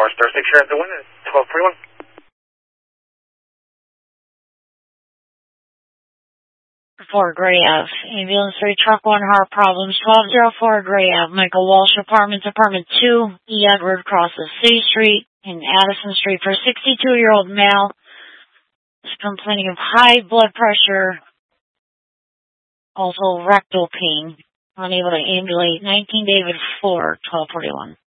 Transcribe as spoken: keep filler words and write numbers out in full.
Tower Star six, you're at the window, twelve forty-one. four Gray Ave. Ambulance three, truck one, heart problems. twelve oh four Gray Ave. Michael Walsh Apartments, Apartment two, E. Edward crosses C Street and Addison Street for a sixty-two-year-old male. Is complaining of high blood pressure, also rectal pain. Unable to ambulate. nineteen David four, twelve forty-one.